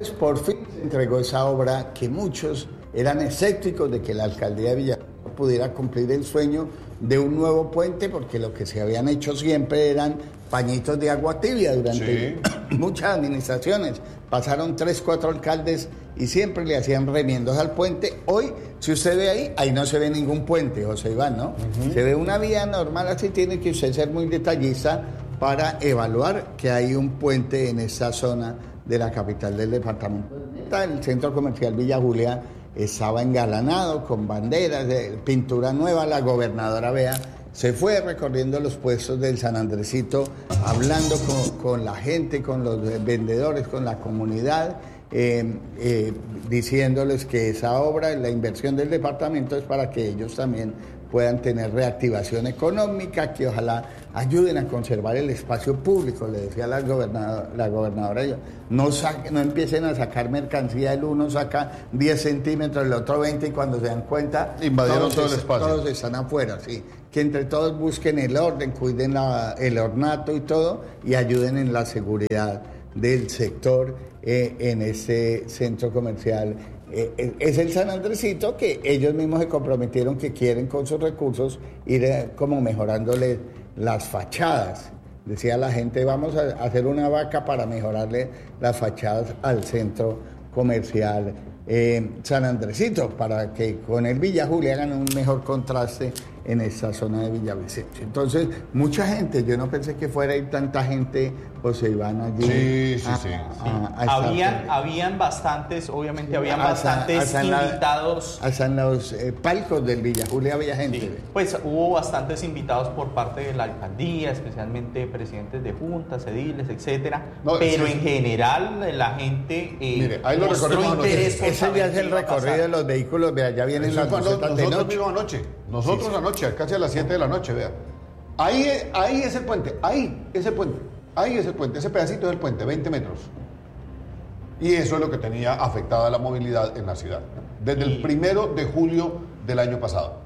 Por fin se entregó esa obra que muchos eran escépticos de que la alcaldía de Villajulia pudiera cumplir el sueño de un nuevo puente, porque lo que se habían hecho siempre eran pañitos de agua tibia durante muchas administraciones. Pasaron 3, 4 alcaldes y siempre le hacían remiendos al puente. Hoy, si usted ve ahí no se ve ningún puente, José Iván, ¿no? Se ve una vía normal, así tiene que usted ser muy detallista para evaluar que hay un puente en esta zona de la capital del departamento. El centro comercial Villajulia estaba engalanado con banderas, pintura nueva. La gobernadora, vea, se fue recorriendo los puestos del San Andresito, hablando con la gente, con los vendedores, con la comunidad, diciéndoles que esa obra, la inversión del departamento, es para que ellos también puedan tener reactivación económica, que ojalá ayuden a conservar el espacio público. Le decía la gobernadora, no empiecen a sacar mercancía, el uno saca 10 centímetros, el otro 20, y cuando se dan cuenta, invadieron todo el espacio. Todos están afuera, sí. Que entre todos busquen el orden, cuiden el ornato y todo, y ayuden en la seguridad del sector en ese centro comercial. Es el San Andresito, que ellos mismos se comprometieron que quieren con sus recursos ir como mejorándole las fachadas. Decía la gente, vamos a hacer una vaca para mejorarle las fachadas al centro comercial San Andresito, para que con el Villajulia hagan un mejor contraste en esta zona de Villavicencio. Entonces, mucha gente, yo no pensé que fuera a ir tanta gente, José Iván, allí. Habían bastantes, obviamente habían bastantes invitados. Hasta en los palcos del Villajulia había gente. Sí, pues hubo bastantes invitados por parte de la alcaldía, especialmente presidentes de juntas, ediles, etcétera. Pero en general la gente mire, ahí lo recorrimos interés. Ese ya es el recorrido de los vehículos, vea, ya vienen las busetas de noche. Nosotros anoche, casi a las 7 de la noche, vea. Ahí es el puente, ahí es el puente, ese pedacito es el puente, 20 metros. Y eso es lo que tenía afectada la movilidad en la ciudad. Desde el 1 de julio del año pasado.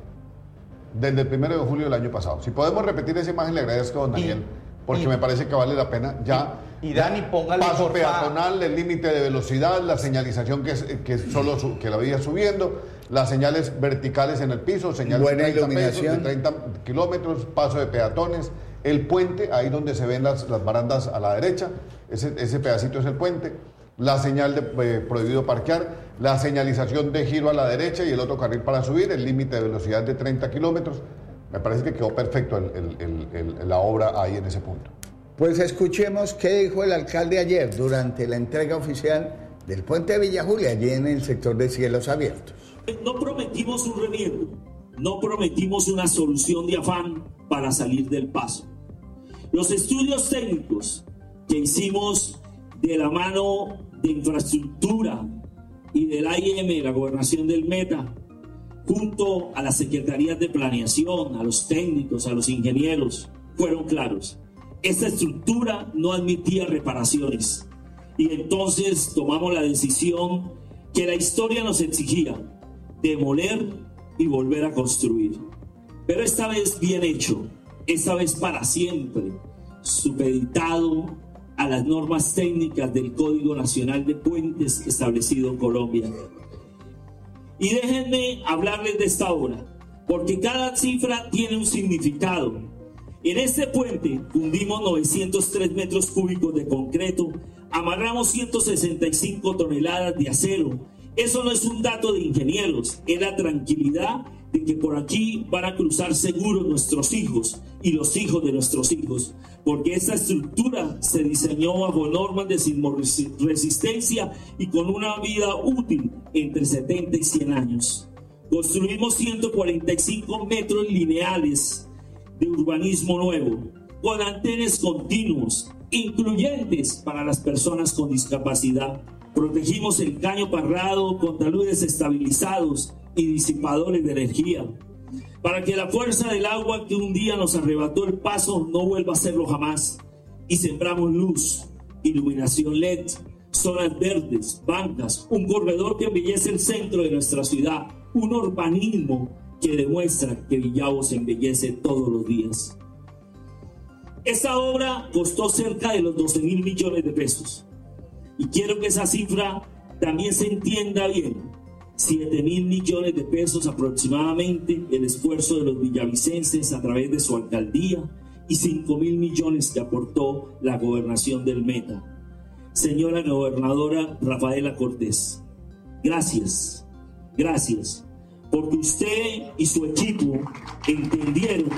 Si podemos repetir esa imagen, le agradezco a don Daniel, porque me parece que vale la pena ya. Y Dani, póngale paso peatonal, el límite de velocidad, la señalización que la veía subiendo, las señales verticales en el piso, señales buena de 30 iluminación, pesos, de 30 kilómetros, paso de peatones, el puente, ahí donde se ven las barandas a la derecha, ese pedacito es el puente, la señal de prohibido parquear, la señalización de giro a la derecha y el otro carril para subir, el límite de velocidad de 30 kilómetros. Me parece que quedó perfecto la obra ahí en ese punto. Pues escuchemos qué dijo el alcalde ayer durante la entrega oficial del puente de Villajulia, allí en el sector de Cielos Abiertos. No prometimos un remiendo, no prometimos una solución de afán para salir del paso. Los estudios técnicos que hicimos de la mano de infraestructura y del AIM, la gobernación del Meta, junto a las secretarías de planeación, a los técnicos, a los ingenieros, fueron claros. Esta estructura no admitía reparaciones y entonces tomamos la decisión que la historia nos exigía: demoler y volver a construir. Pero esta vez bien hecho, esta vez para siempre, supeditado a las normas técnicas del Código Nacional de Puentes establecido en Colombia. Y déjenme hablarles de esta obra, porque cada cifra tiene un significado. En este puente fundimos 903 metros cúbicos de concreto, amarramos 165 toneladas de acero. Eso no es un dato de ingenieros, es la tranquilidad de que por aquí van a cruzar seguros nuestros hijos y los hijos de nuestros hijos, porque esta estructura se diseñó bajo normas de sismoresistencia y con una vida útil entre 70 y 100 años. Construimos 145 metros lineales de urbanismo nuevo, con antenas continuos, incluyentes para las personas con discapacidad. Protegimos el caño parrado con taludes estabilizados y disipadores de energía, para que la fuerza del agua que un día nos arrebató el paso no vuelva a hacerlo jamás. Y sembramos luz, iluminación LED, zonas verdes, bancas, un corredor que embellece el centro de nuestra ciudad, un urbanismo que demuestra que Villavo se embellece todos los días. Esta obra costó cerca de los 12.000 millones de pesos. Y quiero que esa cifra también se entienda bien. 7.000 millones de pesos aproximadamente el esfuerzo de los villavicenses a través de su alcaldía y 5.000 millones que aportó la gobernación del Meta. Señora gobernadora Rafaela Cortés, gracias, porque usted y su equipo entendieron.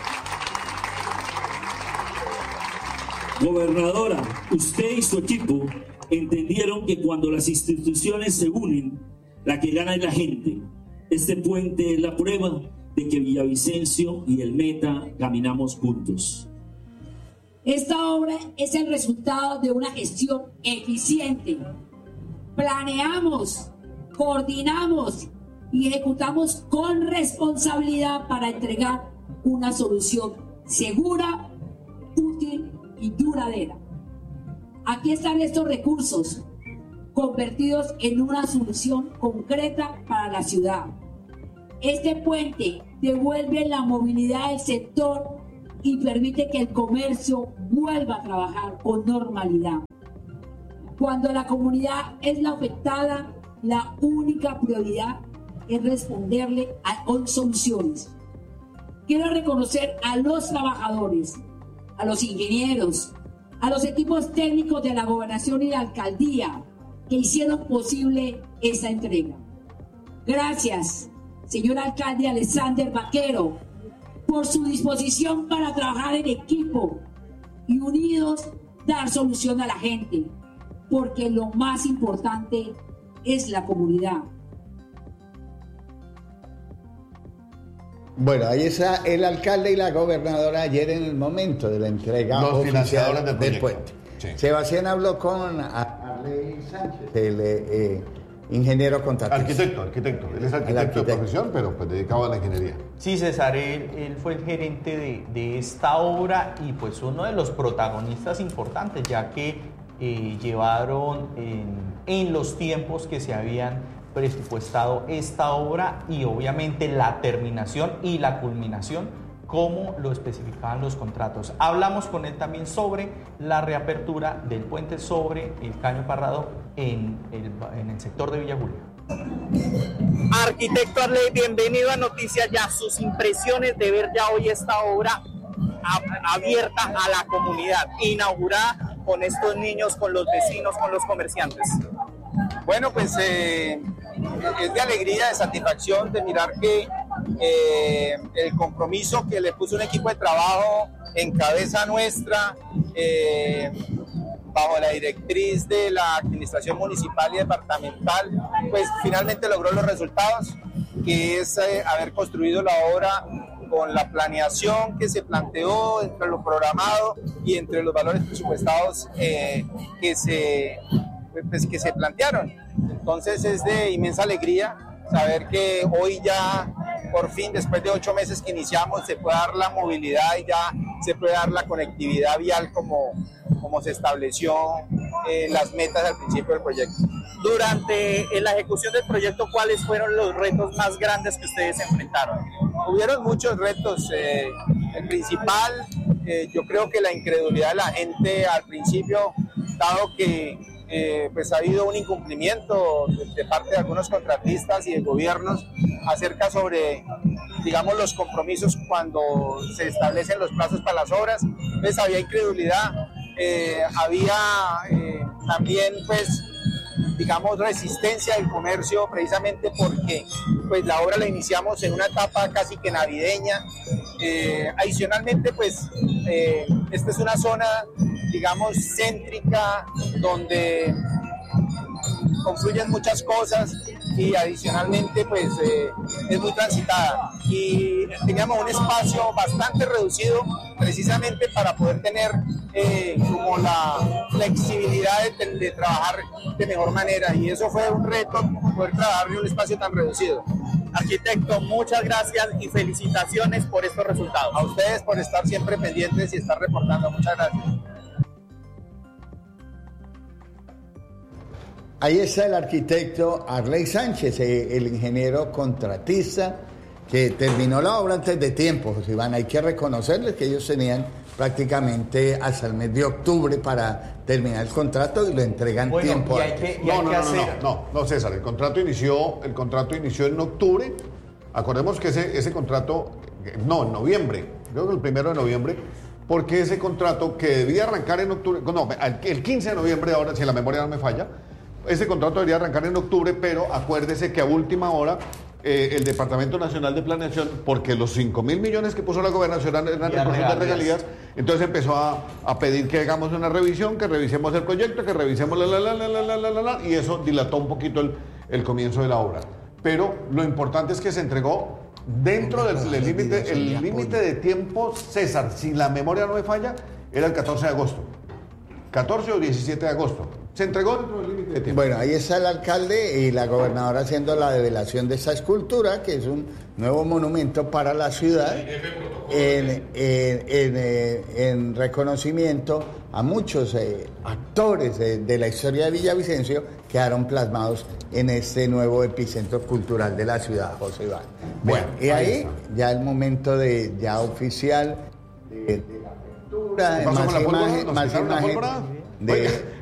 Gobernadora, usted y su equipo entendieron que cuando las instituciones se unen, la que gana es la gente. Este puente es la prueba de que Villavicencio y el Meta caminamos juntos. Esta obra es el resultado de una gestión eficiente. Planeamos, coordinamos y ejecutamos con responsabilidad para entregar una solución segura, útil y duradera. Aquí están estos recursos convertidos en una solución concreta para la ciudad. Este puente devuelve la movilidad del sector y permite que el comercio vuelva a trabajar con normalidad. Cuando la comunidad es la afectada, la única prioridad es responderle con soluciones. Quiero reconocer a los trabajadores, a los ingenieros, a los equipos técnicos de la gobernación y la alcaldía que hicieron posible esta entrega. Gracias, señor alcalde Alexander Vaquero, por su disposición para trabajar en equipo y unidos dar solución a la gente, porque lo más importante es la comunidad. Bueno, ahí está el alcalde y la gobernadora ayer en el momento de la entrega oficial del puente. Sí. Sebastián habló con Arley Sánchez, el ingeniero contratista. Arquitecto. Él es arquitecto de profesión, pero pues dedicado a la ingeniería. Sí, César, él fue el gerente de esta obra y pues uno de los protagonistas importantes, ya que llevaron en los tiempos que se habían presupuestado esta obra y obviamente la terminación y la culminación como lo especificaban los contratos. Hablamos con él también sobre la reapertura del puente sobre el Caño Parrado en el sector de Villa Julia. Arquitecto Arley, bienvenido a Noticias Ya. Sus impresiones de ver ya hoy esta obra abierta a la comunidad, inaugurada con estos niños, con los vecinos, con los comerciantes. Bueno, pues es de alegría, de satisfacción de mirar que el compromiso que le puso un equipo de trabajo en cabeza nuestra, bajo la directriz de la administración municipal y departamental, pues finalmente logró los resultados, que es haber construido la obra con la planeación que se planteó entre lo programado y entre los valores presupuestados que se plantearon. Entonces es de inmensa alegría saber que hoy ya, por fin, después de 8 meses que iniciamos, se puede dar la movilidad y ya se puede dar la conectividad vial como se estableció las metas al principio del proyecto. Durante la ejecución del proyecto, ¿cuáles fueron los retos más grandes que ustedes enfrentaron? Hubieron muchos retos. El principal, yo creo que la incredulidad de la gente al principio, dado que pues ha habido un incumplimiento de parte de algunos contratistas y de gobiernos acerca sobre, digamos, los compromisos cuando se establecen los plazos para las obras. Pues había incredulidad, había también, pues, digamos, resistencia del comercio, precisamente porque pues la obra la iniciamos en una etapa casi que navideña. Adicionalmente, pues esta es una zona, digamos, céntrica, donde confluyen muchas cosas y adicionalmente pues es muy transitada y teníamos un espacio bastante reducido precisamente para poder tener como la flexibilidad de trabajar de mejor manera, y eso fue un reto, poder trabajar en un espacio tan reducido. Arquitecto, muchas gracias y felicitaciones por estos resultados. A ustedes por estar siempre pendientes y estar reportando. Muchas gracias. Ahí está el arquitecto Arley Sánchez, el ingeniero contratista que terminó la obra antes de tiempo, José Iván. Hay que reconocerles que ellos tenían prácticamente hasta el mes de octubre para termina el contrato y lo entregan Bueno, tiempo y hay antes. que, y hay que hacer. No, César, el contrato inició en octubre. Acordemos que ese contrato, no, en noviembre, creo que el 1 de noviembre, porque ese contrato que debía arrancar en octubre, no, el 15 de noviembre ahora, si la memoria no me falla, ese contrato debería arrancar en octubre, pero acuérdese que a última hora el Departamento Nacional de Planeación, porque los 5.000 millones que puso la gobernación eran recursos de regalías, entonces empezó a pedir que hagamos una revisión, que revisemos el proyecto, que revisemos y eso dilató un poquito el comienzo de la obra. Pero lo importante es que se entregó dentro del límite, el límite de tiempo, César, si la memoria no me falla, era el 14 de agosto. 14 o 17 de agosto. Se entregó dentro del límite de tiempo. Bueno, ahí está el alcalde y la gobernadora haciendo la develación de esa escultura, que es un nuevo monumento para la ciudad, en reconocimiento a muchos actores de la historia de Villavicencio que quedaron plasmados en este nuevo epicentro cultural de la ciudad, José Iván. Bueno, y ahí ya el momento ya oficial de la apertura, ¿Qué pasó con la pólvora? ¿Nos quitaron la pólvora? de